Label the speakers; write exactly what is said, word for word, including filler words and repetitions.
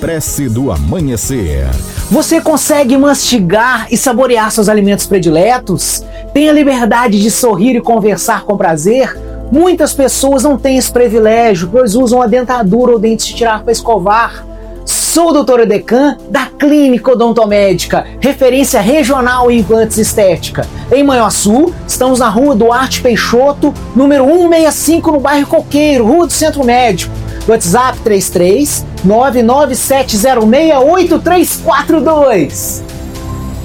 Speaker 1: Prece do Amanhecer.
Speaker 2: Você consegue mastigar e saborear seus alimentos prediletos? Tem a liberdade de sorrir e conversar com prazer? Muitas pessoas não têm esse privilégio, pois usam a dentadura ou dentes de tirar para escovar. Sou o doutor Edecan, da Clínica Odontomédica, referência regional em implantes estética. Em Manhuaçu, estamos na rua Duarte Peixoto, número cento e sessenta e cinco, no bairro Coqueiro, Rua do Centro Médico. WhatsApp três três nove nove sete zero seis oito três quatro dois.